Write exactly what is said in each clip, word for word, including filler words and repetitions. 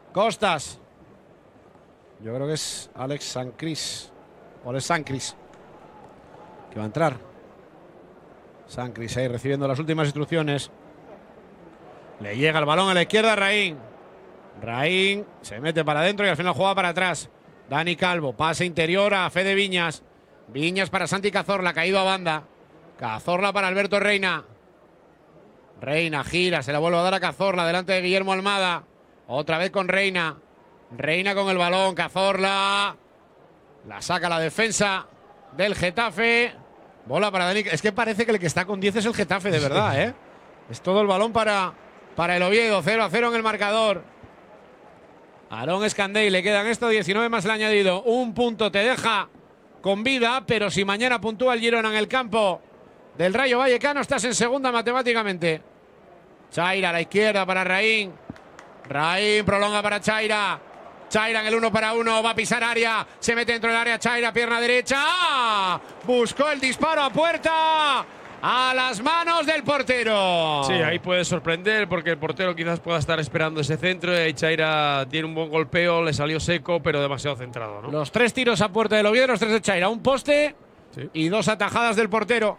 Costas. Yo creo que es Alex Sancris. O es Sancris. Que va a entrar. Sancris ahí recibiendo las últimas instrucciones. Le llega el balón a la izquierda a Raín. Raín se mete para adentro y al final juega para atrás. Dani Calvo, pase interior a Fede Viñas. Viñas para Santi Cazorla, caído a banda. Cazorla para Alberto Reina. Reina gira, se la vuelve a dar a Cazorla delante de Guillermo Almada. Otra vez con Reina. Reina con el balón, Cazorla. La saca la defensa del Getafe. Bola para Dani. Es que parece que el que está con diez es el Getafe, de verdad, ¿eh? Es todo el balón para, para el Oviedo. cero a cero en el marcador. Aarón Escandell, le quedan esto, diecinueve más el añadido. Un punto te deja con vida, pero si mañana puntúa el Girona en el campo del Rayo Vallecano, estás en segunda matemáticamente. Chaira a la izquierda para Raín. Raín prolonga para Chaira. Chaira en el uno para uno, va a pisar área. Se mete dentro del área Chaira, pierna derecha. Buscó el disparo a puerta. A las manos del portero. Sí, ahí puede sorprender porque el portero quizás pueda estar esperando ese centro. Y ahí Chaira tiene un buen golpeo, le salió seco, pero demasiado centrado, ¿no? Los tres tiros a puerta del Oviedo, los tres de Chaira. Un poste sí. Y dos atajadas del portero.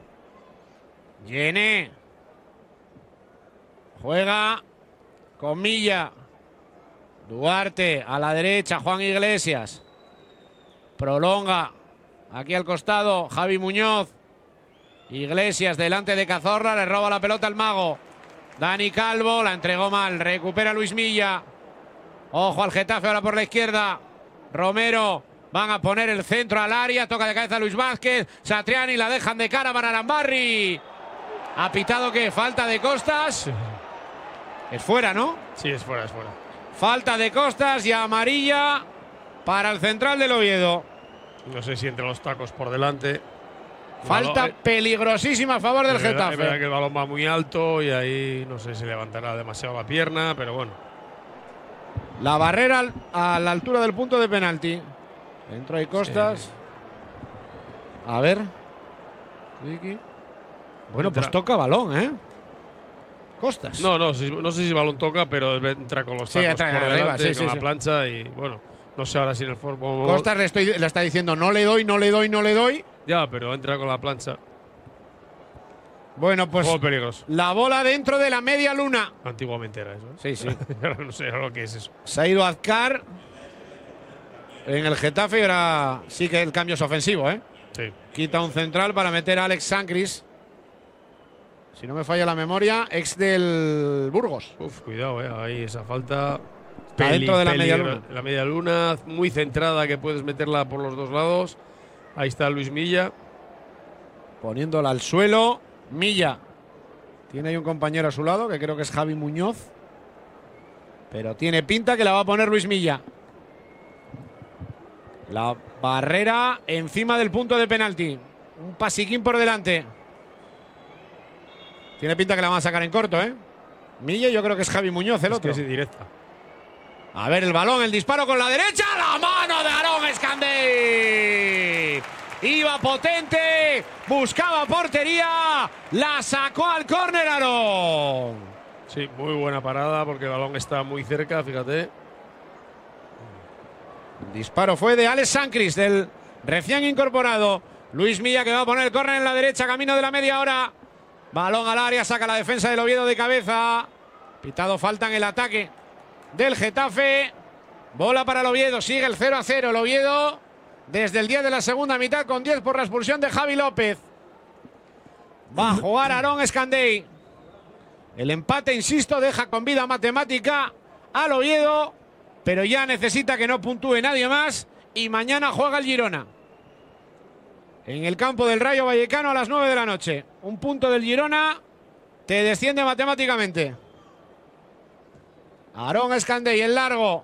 Llene. Juega con Milla. Duarte a la derecha, Juan Iglesias. Prolonga aquí al costado, Javi Muñoz. Iglesias delante de Cazorla, le roba la pelota al mago. Dani Calvo, la entregó mal, recupera Luis Milla. Ojo al Getafe ahora por la izquierda. Romero, van a poner el centro al área, toca de cabeza Luis Vázquez. Satriani la dejan de cara para Arambarri. ¿Ha pitado qué? ¿Falta de Costas? Sí. Es fuera, ¿no? Sí, es fuera, es fuera. Falta de Costas y amarilla para el central del Oviedo. No sé si entre los tacos por delante. Falta balón, peligrosísima a favor del es verdad, Getafe. Es verdad que el balón va muy alto y ahí no sé si levantará demasiado la pierna, pero bueno. La barrera a la altura del punto de penalti. Dentro hay Costas. Sí. A ver. Ricky. Bueno, Entra. pues toca balón, ¿eh? Costas. No, no, si, no sé si el balón toca, pero entra con los Sí, tacos entra por arriba, delante, sí, con sí, la sí. plancha y bueno, no sé ahora si en el fútbol. Costas le, estoy, le está diciendo no le doy, no le doy, no le doy. Ya, pero entra con la plancha. Bueno, pues Juego peligroso. la bola dentro de la media luna. Antiguamente era eso. ¿eh? Sí, sí. Ahora no sé lo que es eso. Se ha ido Azcar en el Getafe y ahora sí que el cambio es ofensivo, ¿eh? Sí. Quita un central para meter a Alex Sancris. Si no me falla la memoria, ex del Burgos. Uf, cuidado, eh. Ahí esa falta. Está dentro de la media luna. La media luna, muy centrada, que puedes meterla por los dos lados. Ahí está Luis Milla. Poniéndola al suelo. Milla. Tiene ahí un compañero a su lado, que creo que es Javi Muñoz. Pero tiene pinta que la va a poner Luis Milla. La barrera encima del punto de penalti. Un pasiquín por delante. Tiene pinta que la van a sacar en corto, ¿eh? Milla, yo creo que es Javi Muñoz el Es otro. que es indirecta. A ver el balón, el disparo con la derecha. La mano de Aarón Escandell. Iba potente, buscaba portería, la sacó al córner Aarón. Sí, muy buena parada porque el balón está muy cerca, fíjate. El disparo fue de Alex Sancris, del recién incorporado. Luis Milla que va a poner el córner en la derecha, camino de la media hora. Balón al área, saca la defensa del Oviedo de cabeza. Pitado falta en el ataque del Getafe. Bola para el Oviedo, sigue el cero a cero. El Oviedo desde el diez de la segunda mitad con diez por la expulsión de Javi López. Va a jugar Aarón Escandell. El empate, insisto, deja con vida matemática al Oviedo, pero ya necesita que no puntúe nadie más y mañana juega el Girona. En el campo del Rayo Vallecano a las nueve de la noche. Un punto del Girona te desciende matemáticamente. Aarón Escandell, el largo.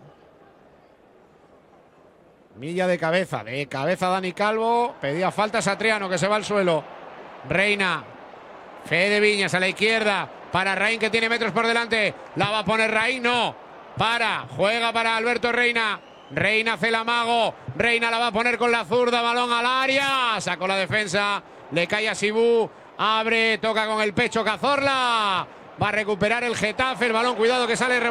Milla de cabeza, de cabeza Dani Calvo. Pedía falta Satriano que se va al suelo. Reina. Fede Viñas a la izquierda. Para Raín que tiene metros por delante. La va a poner Raín, no. Para, juega para Alberto Reina. Reina hace el amago. Reina la va a poner con la zurda. Balón al área. Sacó la defensa. Le cae a Sibú. Abre, toca con el pecho Cazorla. Va a recuperar el Getafe. El balón, cuidado que sale.